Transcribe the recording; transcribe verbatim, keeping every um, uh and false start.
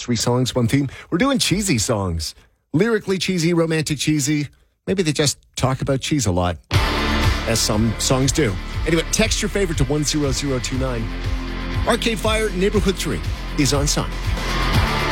Three songs, one theme. We're doing cheesy songs. Lyrically cheesy, romantic cheesy. Maybe they just talk about cheese a lot, as some songs do. Anyway, text your favorite to one zero zero two nine. Arcade Fire Neighborhood three is on Sun.